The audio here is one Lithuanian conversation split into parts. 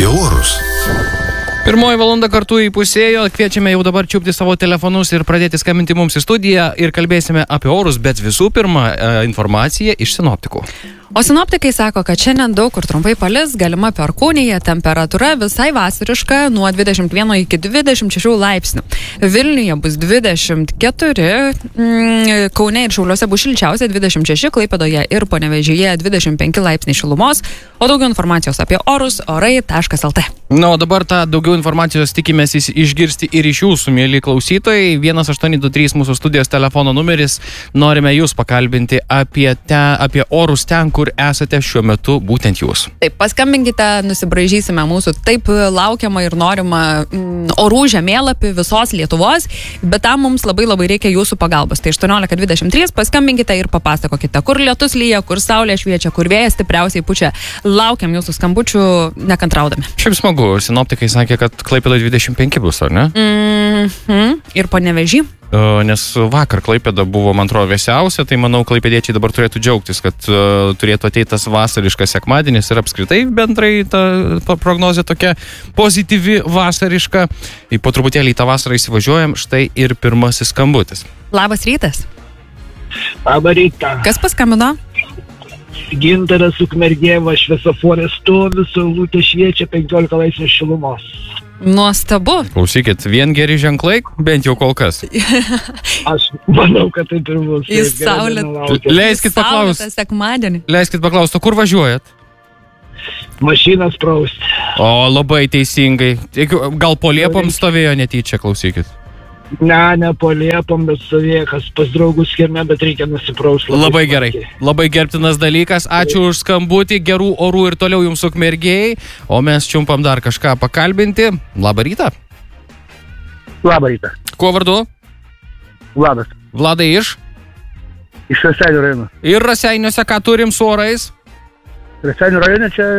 apie orus. Pirmoji valanda kartu įpusėjo, kviečiame jau dabar čiupti savo telefonus ir pradėti skambinti mums į studiją ir kalbėsime apie orus, bet visų pirma informacija iš sinoptikų. O sinoptikai sako, kad šiandien daug kur trumpai palis, galima perkūnija, temperatūra visai vasariška nuo 21 iki 26 laipsnių. Vilniuje bus 24, Kaune ir Šiauliuose bus šilčiausia 26, Klaipėdoje ir Panevėžyje 25 laipsniai šilumos, o daugiau informacijos apie orus orai.lt. Na, o dabar tą daugiau informacijos tikimės išgirsti ir iš jūsų, mėly klausytojai. 1823 mūsų studijos telefono numeris. Norime jūs pakalbinti apie orus ten, kur esate šiuo metu būtent jūs. Taip, paskambinkite, nusibraižysime mūsų taip laukiamą ir norimą orų žemėlapį visos Lietuvos, bet tam mums labai reikia jūsų pagalbos. Tai 1823 paskambinkite ir papasakokite, kur lietus lyja, kur saulė šviečia, kur vėjas stipriausiai pučia. Laukiam jūsų skambučių nekantraudami. Šiaip smagu, sinoptikai sakė, kad Klaipėdoje 25 bus, ar ne? Ir Panevėžy. Nes vakar Klaipėda buvo, man atrodo, vėsiausia, tai manau, klaipėdiečiai dabar turėtų džiaugtis, kad turėtų ateiti tas vasariškas sekmadienis ir apskritai bendrai ta prognozė tokia pozityvi vasariška. Ir po truputėlį į tą vasarą įsivažiuojam, štai ir pirmasis skambutis. Labas rytas. Labą rytą. Kas paskambino? Gintaras Ukmergėva, šviesoforė stovi, saulutė šviečia, 15 laipsnių šilumos. Nuostabu. Klausykit, vien geri ženklai, bent jau kol kas. Aš manau, kad taip ir bus. Leiskit paklausti, kur važiuojat? Mašinas prausti. O, labai teisingai. Gal po liepom stovėjo netyčia, klausykit. Ne po liepom, bet stovėjo, kas pas draugus skirme, bet reikia nusiprausti. Labai gerai. Labai gerbtinas dalykas. Ačiū už skambutį, gerų orų ir toliau jums Ukmergėjai. O mes čiumpam dar kažką pakalbinti. Labą rytą. Labą rytą. Kuo vardu? Vladas. Vladai iš? Iš Raseinių rajono. Ir Raseiniuose ką turim su orais? Raseinių rajone čia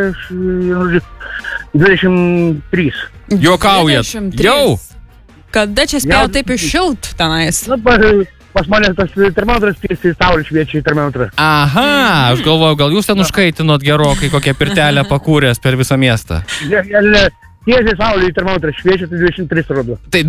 23. Juokaujat. 23. Jau? Kada čia spėjo taip įšilt tenais? Na, pas mane tas termometras tiesiai saulė šviečia į termometrą. Aha, aš galvoju, gal jūs ten užkaitinot gerokai kokią pirtelę pakūręs per visą miestą. Tiesiai saulė į termometrą šviečia, tai 23 rodo. Tai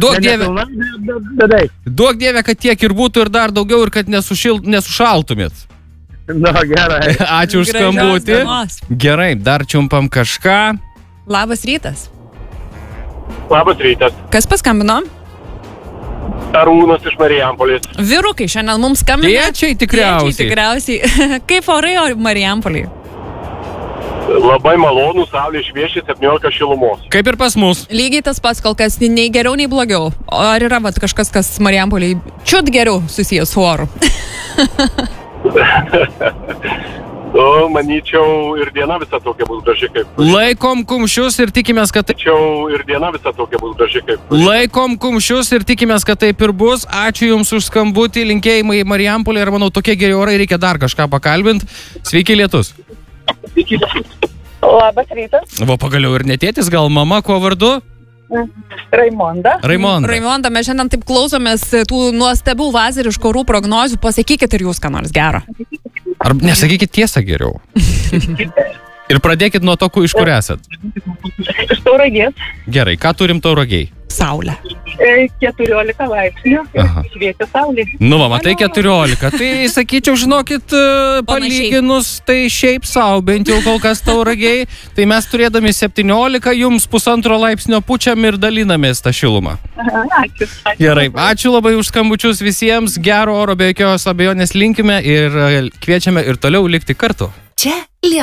duok dieve, kad tiek ir būtų ir dar daugiau ir kad nesušaltumėt. Na, gerai. Ačiū už skambutį. Gerai, dar čiumpam kažką. Labas rytas. Labas rytas. Kas paskambino? Arūnas iš Marijampolės. Vyrukai šiandien mums skambina. Tėčiai tikriausiai. Kaip orai Marijampolėje? Labai malonu, saulė šviečia, 17 šilumos. Kaip ir pas mus. Lygiai tas pats, kol kas nei geriau, nei blogiau. O ar yra kažkas, kas Marijampolėje čiut geriau susijęs su oru? Manyčiau, ir diena visa tokia bus graži kaip. Laikom kumščius ir tikimės, kad Laikom kumščius ir tikimės, kad taip ir bus. Ačiū Jums už skambutį, linkėjimai į Marijampolę ir manau, tokie geri orai, reikia dar kažką pakalbinti. Sveiki, lietus. Labas rytas. Va, pagaliau ir netėtis, gal mama, kuo vardu? Raimonda. Raimonda, mes šiandien taip klausomės tų nuostabių vasariškų orų prognozių. Pasakykit ir jūs ką nors gero. Ar nesakykit tiesą geriau. Ir pradėkit nuo to, iš kur esat. Iš Tauragės. Gerai, ką turim Tauragiai? Saulę. 14 laipsnių. Šviečia saulė. Nu, va, matai 14. Tai, sakyčiau, žinokit, palyginus, tai šiaip sau, bent jau kol kas Tauragiai. Tai mes turėdami 17, jums 1,5 laipsnio pučiam ir dalinamės tą šilumą. Ačiū. Gerai, ačiū labai už skambučius visiems. Gero oro be jokios abejonės linkime ir kviečiame ir toliau likti kartu. Čia Lietuva.